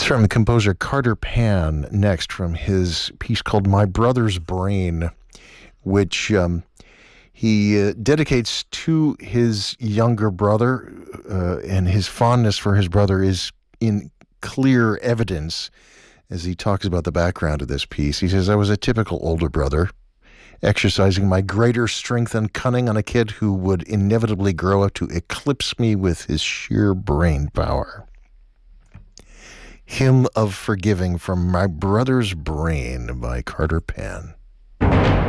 from the composer Carter Pan next from his piece called My Brother's Brain, which he dedicates to his younger brother, and his fondness for his brother is in clear evidence as he talks about the background of this piece. He says, I was a typical older brother, exercising my greater strength and cunning on a kid who would inevitably grow up to eclipse me with his sheer brain power. Hymn of Forgiving from My Brother's Brain by Carter Pan.